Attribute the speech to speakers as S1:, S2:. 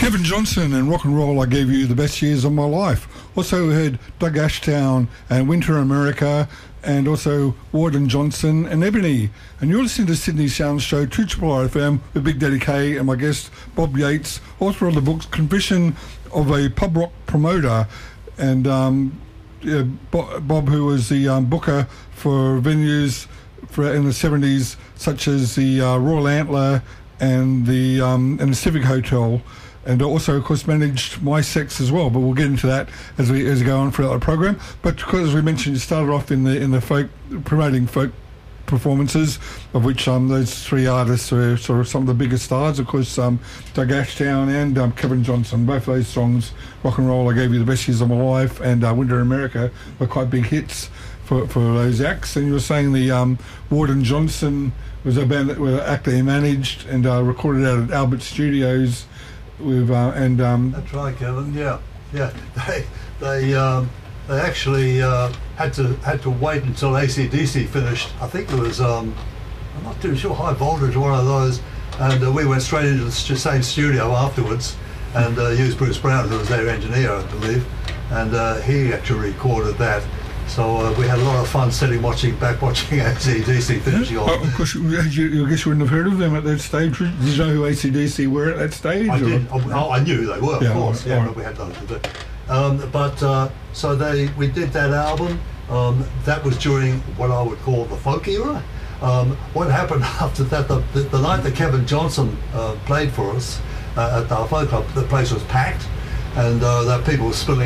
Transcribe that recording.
S1: Kevin Johnson and Rock and Roll, I Gave You the Best Years of My Life. Also heard Doug Ashtown and Winter America, and also Warden Johnson and Ebony. And you're listening to Sydney Sound Show, 2RRR FM, with Big Daddy K and my guest Bob Yates, author of the book Confession of a Pub Rock Promoter. And Bob, who was the booker for venues in the 70s, such as the Royal Antler and the Civic Hotel, and also, of course, managed My Sex as well. But we'll get into that as we go on throughout the program. But because, as we mentioned, you started off in the folk, promoting folk performances, of which those three artists are sort of some of the biggest stars. Of course, Doug Ashtown and Kevin Johnson. Both those songs, Rock and Roll, I Gave You the Best Years of My Life, and Winter America, were quite big hits for those acts. And you were saying the Warden Johnson was a band that were actor managed and recorded out at Albert Studios with
S2: That's right, Kevin. Yeah. They actually had to wait until AC/DC finished. I think it was I'm not too sure, High Voltage, one of those, and we went straight into the same studio afterwards and used Bruce Brown, who was their engineer, I believe, and he actually recorded that. So we had a lot of fun watching AC/DC finishing off.
S1: Of course, I guess you wouldn't have heard of them at that stage. Did you know who AC/DC were at that stage?
S2: I did. I knew they were, of course. Yeah,
S1: right.
S2: But we had nothing to do. So we did that album. That was during what I would call the folk era. What happened after that? The night that Kevin Johnson played for us at our folk club, the place was packed, and people were spilling